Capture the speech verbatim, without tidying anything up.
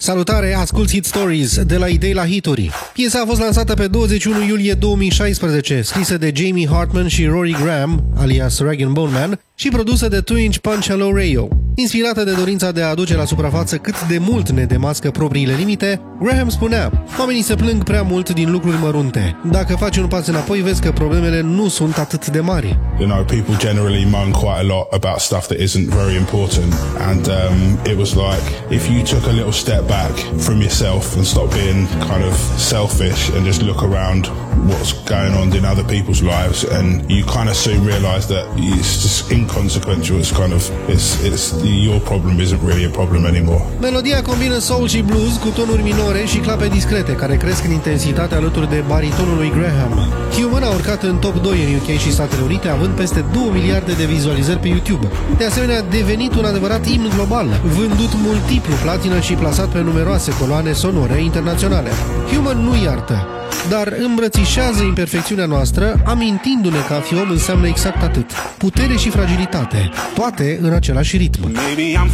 Salutare, asculți Hit Stories de la idei la hituri. Piesa a fost lansată pe douăzeci și unu iulie două mii șaisprezece, scrisă de Jamie Hartman și Rory Graham, alias Rag and Bone Man, și produsă de Two Inch Punch Hello Rayo. Inspirată de dorința de a aduce la suprafață cât de mult ne demască propriile limite, Graham spunea: oamenii se plâng prea mult din lucruri mărunte. Dacă faci un pas înapoi, vezi că problemele nu sunt atât de mari. You know, people generally moan quite a lot about stuff that isn't very important, and um, it was like if you took a little step back from yourself and stopped being kind of selfish and just look around what's going on in other people's lives, and you kind of soon realize that it's just inconsequential. It's kind of it's it's your problem isn't really a problem anymore. Melodia combină soul și blues cu tonuri minore și clape discrete care cresc în intensitate alături de baritonul lui Graham. Human a urcat în top doi în U K și Statele Unite, având peste două miliarde de vizualizări pe YouTube. De asemenea, a devenit un adevărat imn global, vândut multiplu platină și plasat pe numeroase coloane sonore internaționale. Human nu iartă, dar îmbrățișează imperfecțiunea noastră, amintindu-ne că a fi om înseamnă exact atât: putere și fragilitate, toate în același ritm. Maybe I'm